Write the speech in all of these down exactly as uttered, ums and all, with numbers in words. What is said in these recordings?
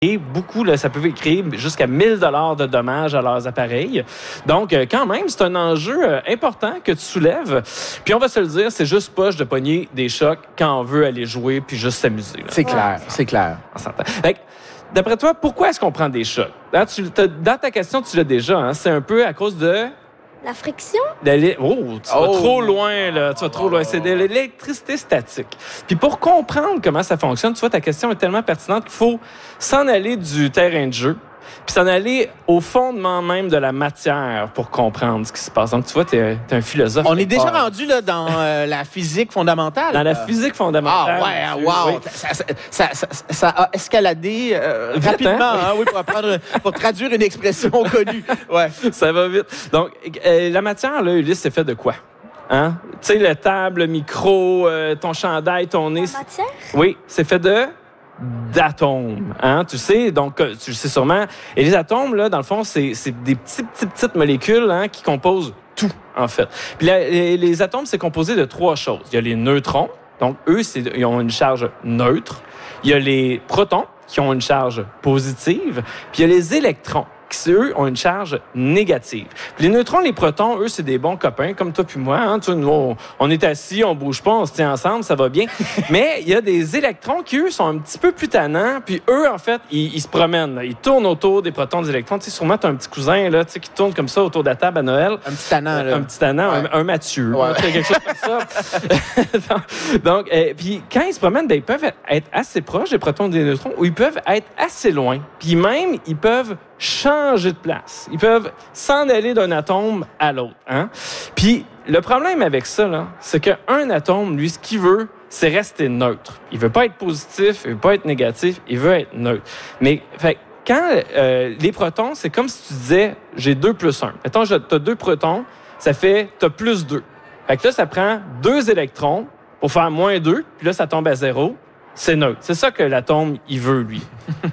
Et beaucoup, là, ça peut créer jusqu'à mille dollars de dommages à leurs appareils. Donc, euh, quand même, c'est un enjeu euh, important que tu soulèves. Puis, on va se le dire, c'est juste poche de pogner des chocs quand on veut aller jouer puis juste s'amuser. Là. C'est clair, c'est clair. On s'entend. Fait que, d'après toi, pourquoi est-ce qu'on prend des chocs? Hein, tu, dans ta question, tu l'as déjà. Hein, c'est un peu à cause de... La friction? D'aller... Oh, tu Oh. vas trop loin, là. Tu vas trop loin. C'est de l'électricité statique. Puis pour comprendre comment ça fonctionne, tu vois, ta question est tellement pertinente qu'il faut s'en aller du terrain de jeu puis s'en aller au fondement même de la matière pour comprendre ce qui se passe. Donc, tu vois, tu es un philosophe. On est déjà fort. rendu là, dans euh, la physique fondamentale. Dans la physique fondamentale. Ah ouais, wow! Oui. Ça, ça, ça, ça, ça a escaladé euh, Vite, rapidement, hein? hein, oui, pour, apprendre, pour traduire une expression connue. Ouais. Ça va vite. Donc, euh, la matière, là, Ulysse, c'est fait de quoi? Hein? Tu sais, la table, le micro, euh, ton chandail, ton nez. La matière? Oui, c'est fait de d'atomes, hein, tu sais, donc tu le sais sûrement. Et les atomes, là, dans le fond, c'est, c'est des petites, petites, petites molécules hein, qui composent tout, en fait. Puis la, les, les atomes, c'est composé de trois choses. Il y a les neutrons, donc eux, c'est, ils ont une charge neutre. Il y a les protons, qui ont une charge positive. Puis il y a les électrons, qui, eux, ont une charge négative. Puis les neutrons, les protons, eux, c'est des bons copains, comme toi puis moi. Hein? Tu vois, nous, on, on est assis, on bouge pas, on se tient ensemble, ça va bien. Mais il y a des électrons qui, eux, sont un petit peu plus tannants. Puis eux, en fait, ils, ils se promènent. Là. Ils tournent autour des protons, des électrons. Tu sais, sûrement, tu as un petit cousin là, tu sais, qui tourne comme ça autour de la table à Noël. Un petit tannant, là. Un petit tannant, Ouais. un, un Mathieu. Ouais. Hein, quelque chose comme ça. donc, donc euh, puis quand ils se promènent, ben, ils peuvent être assez proches des protons et des neutrons ou ils peuvent être assez loin. Puis même, ils peuvent changer de place. Ils peuvent s'en aller d'un atome à l'autre. Hein? Puis le problème avec ça, là, c'est qu'un atome, lui, ce qu'il veut, c'est rester neutre. Il veut pas être positif, il veut pas être négatif, il veut être neutre. Mais fait, quand euh, les protons, c'est comme si tu disais, j'ai deux plus un. Mettons, tu as deux protons, ça fait, tu as plus deux. Fait que là, ça prend deux électrons pour faire moins deux, puis là, ça tombe à zéro. C'est neutre. C'est ça que l'atome, il veut, lui.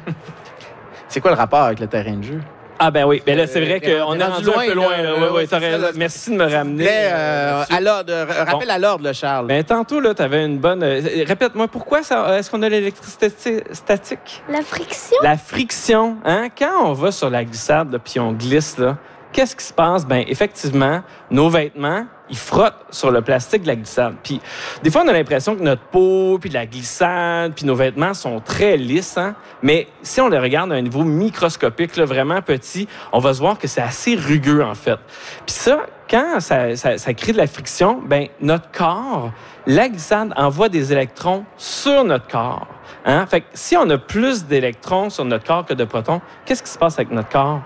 C'est quoi le rapport avec le terrain de jeu? Ah ben oui, ben là c'est vrai Euh, qu'on on est rendu un peu loin. Là. Oui, oui, t'as raison. Merci de me ramener. Mais, euh, là-dessus. à l'ordre, r- rappelle Bon. à l'ordre, là, Charles. Ben tantôt là, t'avais une bonne. euh, Répète-moi pourquoi ça. Est-ce qu'on a l'électricité sti- statique? La friction? La friction, hein? Quand on va sur la glissade là, puis on glisse là, qu'est-ce qui se passe? Ben effectivement, nos vêtements ils frottent sur le plastique de la glissade. Puis des fois, on a l'impression que notre peau, puis la glissade, puis nos vêtements sont très lisses. Hein? Mais si on les regarde à un niveau microscopique, là, vraiment petit, on va se voir que c'est assez rugueux, en fait. Puis ça, quand ça, ça, ça crée de la friction, ben notre corps, la glissade envoie des électrons sur notre corps. Hein? Fait que si on a plus d'électrons sur notre corps que de protons, qu'est-ce qui se passe avec notre corps?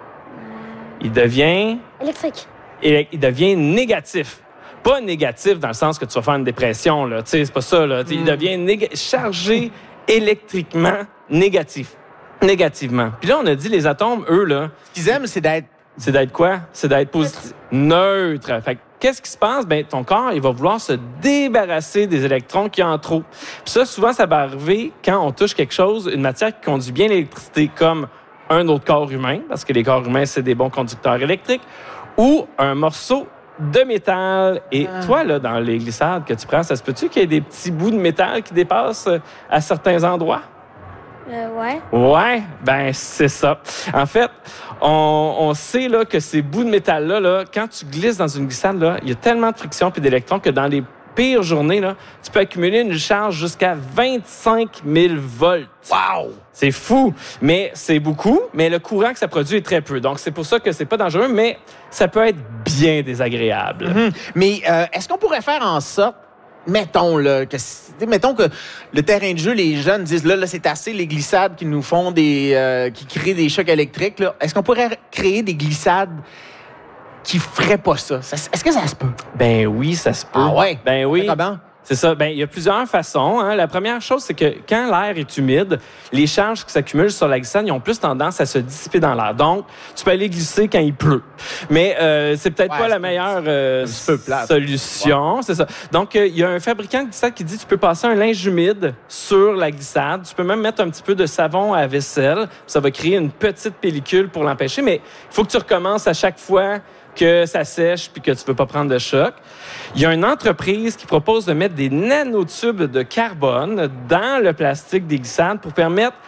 Il devient... Électrique. Et il devient négatif. Pas négatif dans le sens que tu vas faire une dépression, là. Tu sais, c'est pas ça, là. Mm. Il devient néga- chargé électriquement négatif. Négativement. Puis là, on a dit les atomes, eux, là. Ce qu'ils aiment, c'est d'être... C'est d'être quoi? C'est d'être positif. Neutre. Fait que, qu'est-ce qui se passe? Ben, ton corps, il va vouloir se débarrasser des électrons qui en trop. Puis ça, souvent, ça va arriver quand on touche quelque chose, une matière qui conduit bien l'électricité, comme un autre corps humain, parce que les corps humains, c'est des bons conducteurs électriques, ou un morceau de métal. Et ah. toi, là, dans les glissades que tu prends, ça se peut-tu qu'il y ait des petits bouts de métal qui dépassent à certains endroits? Euh, ouais. Ouais, ben c'est ça. En fait, on, on sait là, que ces bouts de métal-là, là, quand tu glisses dans une glissade, là, il y a tellement de friction et d'électrons que dans les pires journées, là, tu peux accumuler une charge jusqu'à vingt-cinq mille volts. Wow! C'est fou, mais c'est beaucoup, mais le courant que ça produit est très peu. Donc, c'est pour ça que c'est pas dangereux, mais ça peut être bien désagréable. Mm-hmm. Mais euh, est-ce qu'on pourrait faire en sorte, mettons, là, que, mettons que le terrain de jeu, les jeunes disent, là, là c'est assez les glissades qui nous font des... Euh, qui créent des chocs électriques, là. Est-ce qu'on pourrait créer des glissades qui feraient pas ça? ça est-ce que ça se peut? Ben oui, ça se peut. Ah ouais? Ben oui. Comment? C'est ça. Ben, il y a plusieurs façons. Hein. La première chose, c'est que quand l'air est humide, les charges qui s'accumulent sur la glissade, ils ont plus tendance à se dissiper dans l'air. Donc, tu peux aller glisser quand il pleut. Mais euh, c'est peut-être ouais, pas c'est la meilleure euh, un petit peu plate. solution. Ouais. C'est ça. Donc, euh, il y a un fabricant de glissade qui dit que tu peux passer un linge humide sur la glissade. Tu peux même mettre un petit peu de savon à vaisselle. Ça va créer une petite pellicule pour l'empêcher. Mais il faut que tu recommences à chaque fois que ça sèche puis que tu veux pas prendre de choc. Il y a une entreprise qui propose de mettre des nanotubes de carbone dans le plastique des glissades pour permettre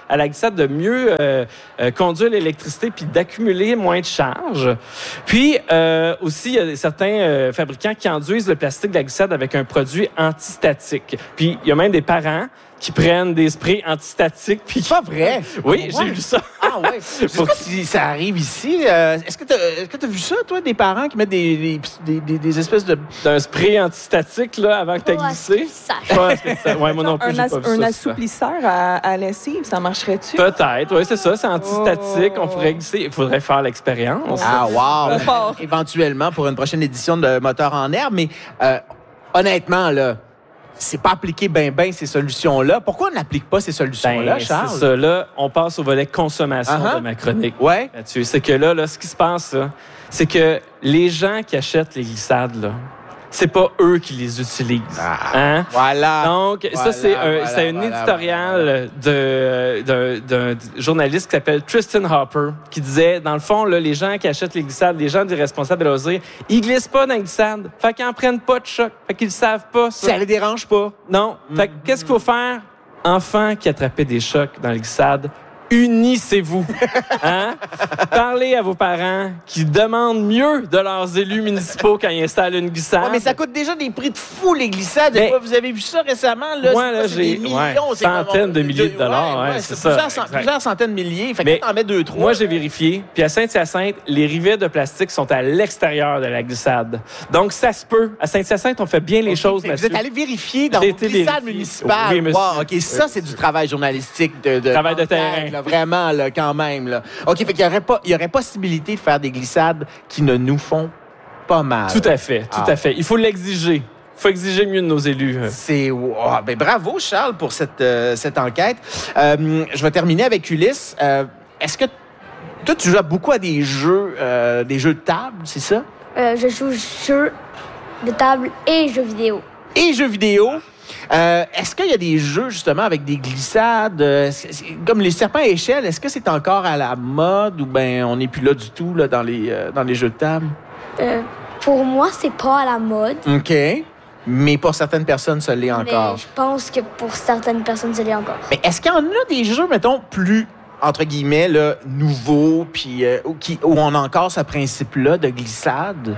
à la glissade de mieux euh, euh, conduire l'électricité puis d'accumuler moins de charge. Puis euh, aussi, il y a certains euh, fabricants qui enduisent le plastique de la glissade avec un produit antistatique. Puis il y a même des parents qui prennent des sprays antistatiques. Puis C'est pas vrai? Oui, Ouais. j'ai vu ça. Ah ouais. Je sais pas si ça arrive ici. Euh, est-ce que tu est-ce que tu as vu ça, toi, des parents qui mettent des, des, des, des, des espèces de... D'un spray antistatique là, avant que tu aies Pas à ce glissé. que je sache. Pas à ce que ça- Ouais, moi non plus, un, j'ai as- pas vu un ça, assouplisseur à, à lessive, ça marcherait-tu? Peut-être, oui, c'est ça, c'est antistatique. Oh. On pourrait glisser. Il faudrait faire l'expérience. Ah, wow! On part. Éventuellement, pour une prochaine édition de Moteur en herbe. Mais euh, honnêtement, là, c'est pas appliqué bien, bien ces solutions-là. Pourquoi on n'applique pas ces solutions-là, Ben, Charles? c'est ça. Là, on passe au volet consommation Uh-huh. de ma chronique. Ouais. Mathieu, c'est que là, là, ce qui se passe, là, c'est que les gens qui achètent les glissades, là, c'est pas eux qui les utilisent. Ah. Hein? Voilà. Donc, Voilà, ça, c'est un, voilà, c'est un voilà, éditorial de, d'un, d'un journaliste qui s'appelle Tristan Hopper, qui disait, dans le fond, là, les gens qui achètent les glissades, les gens des responsables de loisirs, ils glissent pas dans les glissades. Fait qu'ils en prennent pas de choc. Fait qu'ils le savent pas, ça. Ça les dérange pas. Non. Fait que qu'est-ce qu'il faut faire? Enfants qui attrapaient des chocs dans les glissades, unissez-vous. Hein? Parlez à vos parents qui demandent mieux de leurs élus municipaux quand ils installent une glissade. Ouais, mais ça coûte déjà des prix de fou, les glissades. Mais- Vous avez vu ça récemment? Là, Moi, C'est là, quoi, c'est j'ai- des millions. ouais, c'est centaines comme- de milliers de dollars, ouais, c'est ça, Plusieurs, cent- exact. plusieurs centaines de milliers. Fait que Mais quand t'en mets deux, trois. Moi, j'ai vérifié. Puis à Saint-Hyacinthe, les rivets de plastique sont à l'extérieur de la glissade. Donc, ça se peut. À Saint-Hyacinthe, on fait bien les choses, Fait que Vous Mathieu. êtes allé vérifier dans J'ai vos été glissades vérifier. municipales. Oui, monsieur. Wow, OK, ça, c'est du travail journalistique. De, de Travail de montagne, terrain. là, vraiment, là, quand même. Là. OK, fait qu'il y aurait pas, il y aurait possibilité de faire des glissades qui ne nous font pas mal. Tout à fait, tout Ah. à fait. Il faut l'exiger. Il faut exiger mieux de nos élus. C'est wow. Ben, bravo, Charles, pour cette, euh, cette enquête. Euh, je vais terminer avec Ulysse. Euh, est-ce que toi, tu joues beaucoup à des jeux, euh, des jeux de table, c'est ça? Euh, je joue jeux de table et jeux vidéo. Et jeux vidéo. Euh, est-ce qu'il y a des jeux, justement, avec des glissades, euh, c'est- c'est- comme les serpents à échelle, est-ce que c'est encore à la mode ou ben on n'est plus là du tout là, dans, les, euh, dans les jeux de table? Euh, pour moi, c'est pas à la mode. OK. Mais pour certaines personnes, ça l'est encore. Mais je pense que pour certaines personnes, c'est encore. Mais est-ce qu'il y en a des jeux, mettons, plus, entre guillemets, là, nouveaux, puis euh, où, qui- où on a encore ce principe-là de glissade?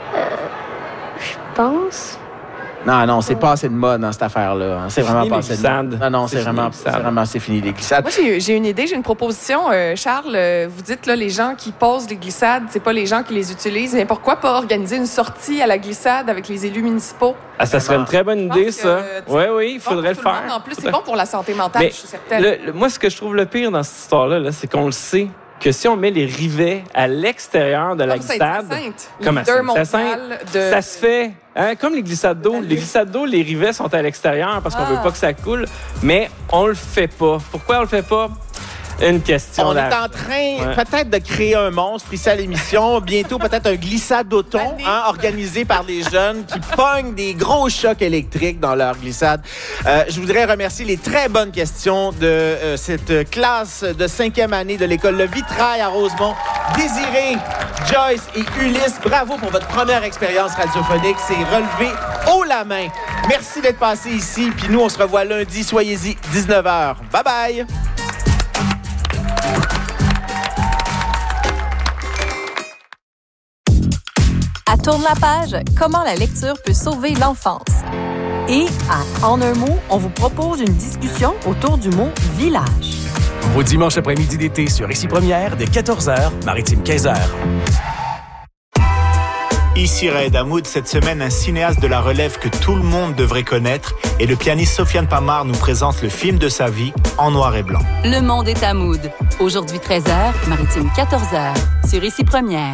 Je pense. Non, non, c'est pas assez de mode dans cette affaire-là. hein. C'est vraiment fini, pas les assez de glissades. mode. Non, non, c'est C'est fini, vraiment, les glissades. c'est vraiment c'est fini, les glissades. Moi, j'ai j'ai une idée, j'ai une proposition. Euh, Charles, euh, vous dites, là, les gens qui posent les glissades, c'est pas les gens qui les utilisent. Mais pourquoi pas organiser une sortie à la glissade avec les élus municipaux? Ah, ça serait une très bonne Je idée, pense ça. que, tu Oui, sais, oui, il Bon, faudrait le pour tout faire. monde. En plus, c'est bon pour la santé mentale, Mais je suis certaine. le- le- moi, ce que je trouve le pire dans cette histoire-là, là, c'est qu'on le sait que si on met les rivets à l'extérieur de la Comme glissade, Saint-Hyacinthe, comme à leader Saint-Hyacinthe, mondial de... ça se fait. Hein, comme les glissades d'eau. Les glissades d'eau, les rivets sont à l'extérieur parce qu'on Ah. veut pas que ça coule, mais on le fait pas. Pourquoi on le fait pas? Une question On est d'argent. en train Ouais. peut-être de créer un monstre ici à l'émission. Bientôt, peut-être un glissade-auton Allez. hein, organisé par des jeunes qui pognent des gros chocs électriques dans leur glissade. Euh, je voudrais remercier les très bonnes questions de euh, cette classe de cinquième année de l'école Le Vitrail à Rosemont. Désiré, Joyce et Ulysse, bravo pour votre première expérience radiophonique. C'est relevé haut la main. Merci d'être passé ici. Puis nous, on se revoit lundi. Soyez-y, dix-neuf heures. Bye-bye! À Tourne la page, comment la lecture peut sauver l'enfance. Et à En un mot, on vous propose une discussion autour du mot village. Au dimanche après-midi d'été sur Ici Première, dès quatorze heures, Maritime quinze heures. Ici Raed Hamoud, cette semaine, un cinéaste de la relève que tout le monde devrait connaître et le pianiste Sofiane Pamar nous présente le film de sa vie en noir et blanc. Le monde est à Mood. Aujourd'hui treize heures, Maritime quatorze heures, sur Ici Première.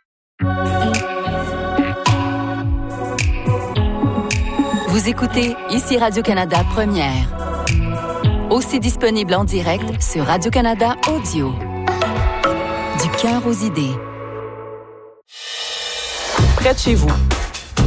Vous écoutez Ici Radio-Canada Première. Aussi disponible en direct sur Radio-Canada Audio. Du cœur aux idées. Près de chez vous,